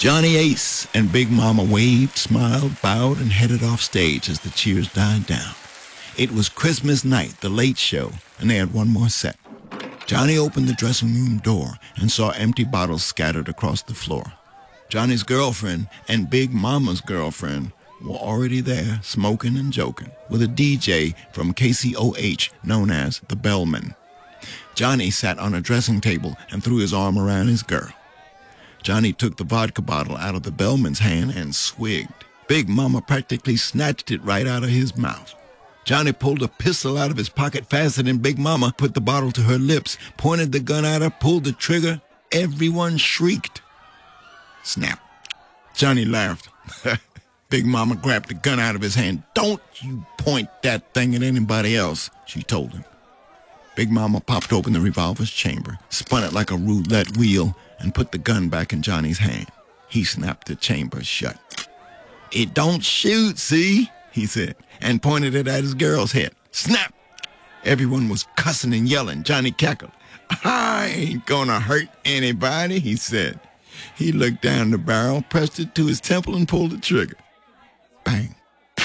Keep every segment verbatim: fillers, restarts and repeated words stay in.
Johnny Ace and Big Mama waved, smiled, bowed, and headed off stage as the cheers died down. It was Christmas night, the late show, and they had one more set. Johnny opened the dressing room door and saw empty bottles scattered across the floor. Johnny's girlfriend and Big Mama's girlfriend were already there, smoking and joking, with a D J from K C O H known as the Bellman. Johnny sat on a dressing table and threw his arm around his girl. Johnny took the vodka bottle out of the bellman's hand and swigged. Big Mama practically snatched it right out of his mouth. Johnny pulled a pistol out of his pocket faster than Big Mama put the bottle to her lips, pointed the gun at her, pulled the trigger. Everyone shrieked. Snap. Johnny laughed. Big Mama grabbed the gun out of his hand. "Don't you point that thing at anybody else," she told him. Big Mama popped open the revolver's chamber, spun it like a roulette wheel, and put the gun back in Johnny's hand. He snapped the chamber shut. "It don't shoot, see?" he said, and pointed it at his girl's head. Snap! Everyone was cussing and yelling. Johnny cackled. "I ain't gonna hurt anybody," he said. He looked down the barrel, pressed it to his temple, and pulled the trigger. Bang.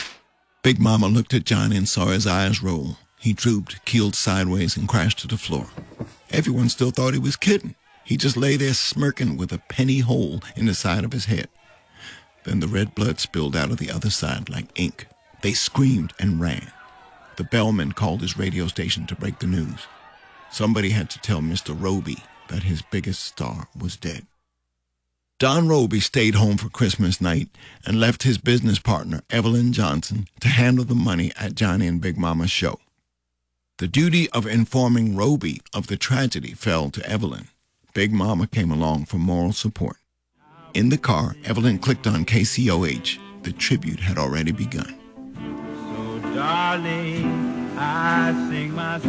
Big Mama looked at Johnny and saw his eyes roll. He drooped, keeled sideways, and crashed to the floor. Everyone still thought he was kidding. He just lay there smirking with a penny hole in the side of his head. Then the red blood spilled out of the other side like ink. They screamed and ran. The bellman called his radio station to break the news. Somebody had to tell Mister Roby that his biggest star was dead. Don Roby stayed home for Christmas night and left his business partner, Evelyn Johnson, to handle the money at Johnny and Big Mama's show. The duty of informing Roby of the tragedy fell to Evelyn. Big Mama came along for moral support. In the car, Evelyn clicked on K C O H. The tribute had already begun. So, darling, I sing my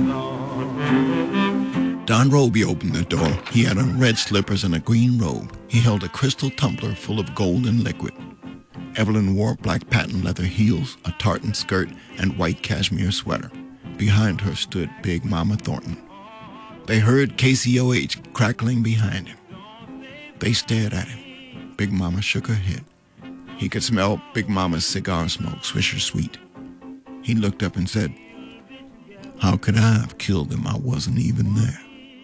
song. Don Roby opened the door. He had on red slippers and a green robe. He held a crystal tumbler full of golden liquid. Evelyn wore black patent leather heels, a tartan skirt, and white cashmere sweater. Behind her stood Big Mama Thornton. They heard K C O H crackling behind him. They stared at him. Big Mama shook her head. He could smell Big Mama's cigar smoke, Swisher Sweet. He looked up and said, "How could I have killed him? I wasn't even there."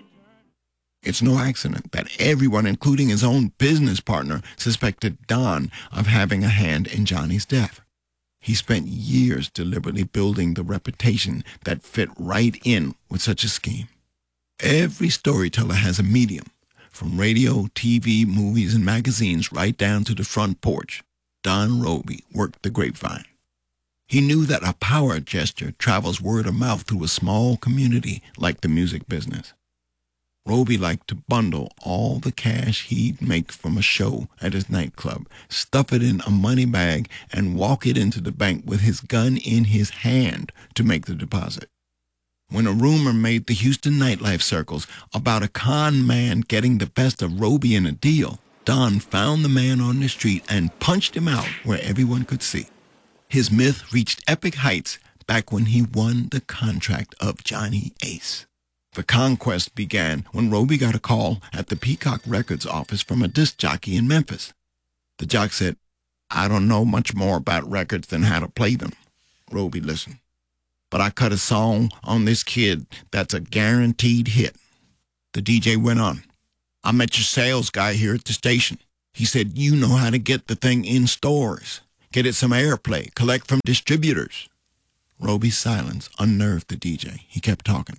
It's no accident that everyone, including his own business partner, suspected Don of having a hand in Johnny's death. He spent years deliberately building the reputation that fit right in with such a scheme. Every storyteller has a medium, from radio, T V, movies, and magazines right down to the front porch. Don Roby worked the grapevine. He knew that a power gesture travels word of mouth through a small community like the music business. Roby liked to bundle all the cash he'd make from a show at his nightclub, stuff it in a money bag, and walk it into the bank with his gun in his hand to make the deposit. When a rumor made the Houston nightlife circles about a con man getting the best of Roby in a deal, Don found the man on the street and punched him out where everyone could see. His myth reached epic heights back when he won the contract of Johnny Ace. The conquest began when Roby got a call at the Peacock Records office from a disc jockey in Memphis. The jock said, "I don't know much more about records than how to play them." Roby listened. "But I cut a song on this kid that's a guaranteed hit." The D J went on, "I met your sales guy here at the station. He said you know how to get the thing in stores, get it some airplay, collect from distributors." Roby's silence unnerved the D J. He kept talking.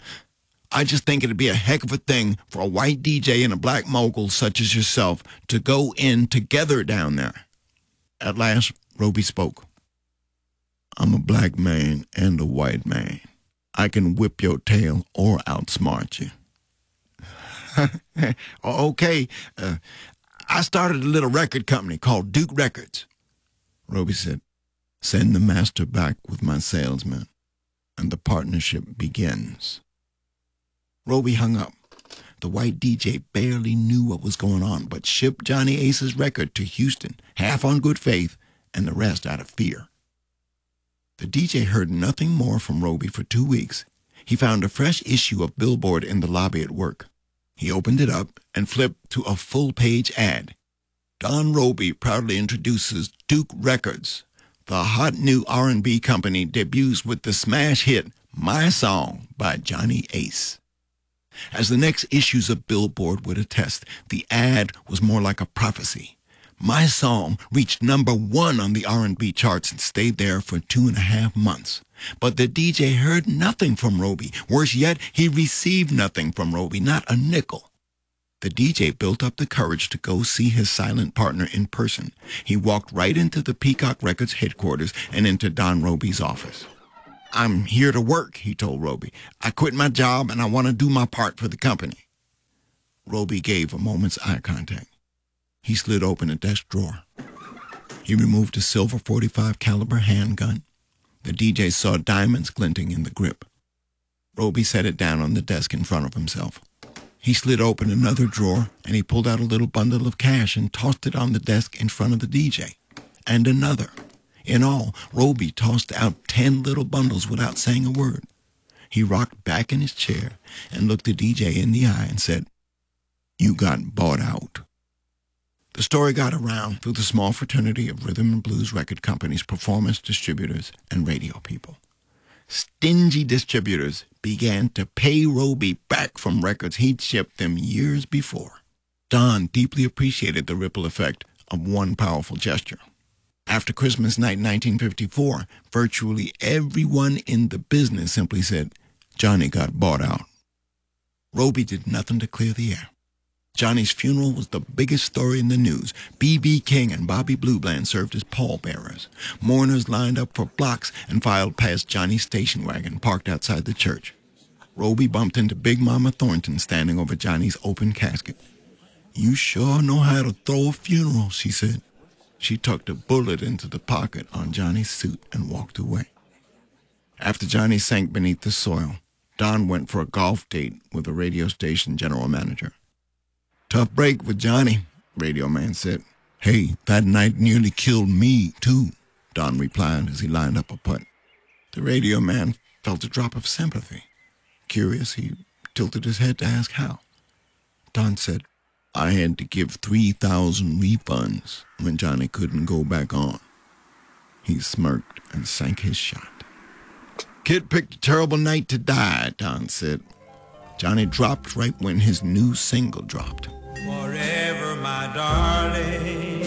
"I just think it'd be a heck of a thing for a white D J and a black mogul such as yourself to go in together down there." At last, Roby spoke. "I'm a black man and a white man. I can whip your tail or outsmart you." "Okay, uh, I started a little record company called Duke Records." Roby said, "Send the master back with my salesman, and the partnership begins." Roby hung up. The white D J barely knew what was going on, but shipped Johnny Ace's record to Houston, half on good faith, and the rest out of fear. The D J heard nothing more from Roby for two weeks. He found a fresh issue of Billboard in the lobby at work. He opened it up and flipped to a full-page ad. Don Robey proudly introduces Duke Records. The hot new R and B company debuts with the smash hit My Song by Johnny Ace. As the next issues of Billboard would attest, the ad was more like a prophecy. My Song reached number one on the R and B charts and stayed there for two and a half months. But the D J heard nothing from Robey. Worse yet, he received nothing from Robey, not a nickel. The D J built up the courage to go see his silent partner in person. He walked right into the Peacock Records headquarters and into Don Robey's office. "I'm here to work," he told Robey. "I quit my job and I want to do my part for the company." Robey gave a moment's eye contact. He slid open a desk drawer. He removed a silver forty-five caliber handgun. The D J saw diamonds glinting in the grip. Robey set it down on the desk in front of himself. He slid open another drawer, and he pulled out a little bundle of cash and tossed it on the desk in front of the D J. And another. In all, Robey tossed out ten little bundles without saying a word. He rocked back in his chair and looked the D J in the eye and said, "You got bought out." The story got around through the small fraternity of rhythm and blues record companies, performance distributors, and radio people. Stingy distributors began to pay Robey back from records he'd shipped them years before. Don deeply appreciated the ripple effect of one powerful gesture. After Christmas night nineteen fifty-four, virtually everyone in the business simply said, "Johnny got bought out." Robey did nothing to clear the air. Johnny's funeral was the biggest story in the news. B B King and Bobby Blue Bland served as pallbearers. Mourners lined up for blocks and filed past Johnny's station wagon parked outside the church. Robey bumped into Big Mama Thornton standing over Johnny's open casket. "You sure know how to throw a funeral," she said. She tucked a bullet into the pocket on Johnny's suit and walked away. After Johnny sank beneath the soil, Don went for a golf date with a radio station general manager. "Tough break with Johnny," radio man said. "Hey, that night nearly killed me, too," Don replied as he lined up a putt. The radio man felt a drop of sympathy. Curious, he tilted his head to ask how. Don said, "I had to give three thousand refunds when Johnny couldn't go back on." He smirked and sank his shot. "Kid picked a terrible night to die," Don said. Johnny dropped right when his new single dropped. Forever, my darling,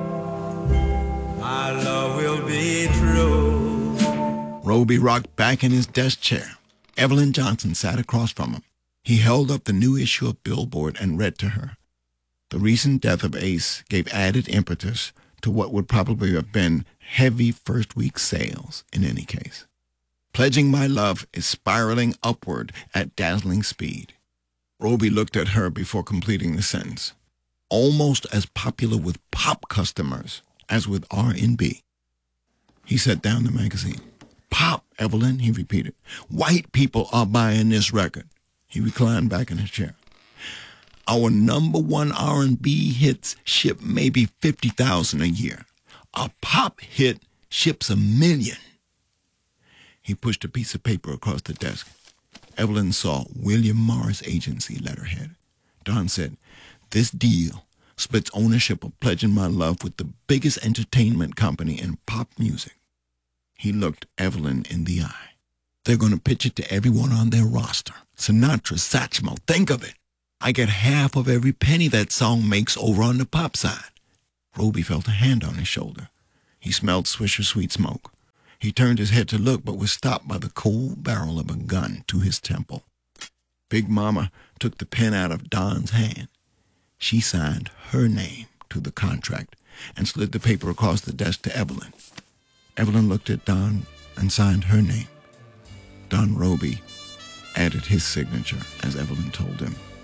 my love will be true. Robey rocked back in his desk chair. Evelyn Johnson sat across from him. He held up the new issue of Billboard and read to her. The recent death of Ace gave added impetus to what would probably have been heavy first-week sales in any case. "Pledging My Love" is spiraling upward at dazzling speed. Robey looked at her before completing the sentence. "Almost as popular with pop customers as with R and B. He set down the magazine. "Pop, Evelyn," he repeated. "White people are buying this record." He reclined back in his chair. "Our number one R and B hits ship maybe fifty thousand a year. A pop hit ships a million." He pushed a piece of paper across the desk. Evelyn saw William Morris Agency letterhead. Don said, "This deal splits ownership of Pledging My Love with the biggest entertainment company in pop music." He looked Evelyn in the eye. "They're going to pitch it to everyone on their roster. Sinatra, Satchmo, think of it. I get half of every penny that song makes over on the pop side." Robey felt a hand on his shoulder. He smelled Swisher Sweet Smoke. He turned his head to look, but was stopped by the cold barrel of a gun to his temple. Big Mama took the pen out of Don's hand. She signed her name to the contract and slid the paper across the desk to Evelyn. Evelyn looked at Don and signed her name. Don Robey added his signature as Evelyn told him.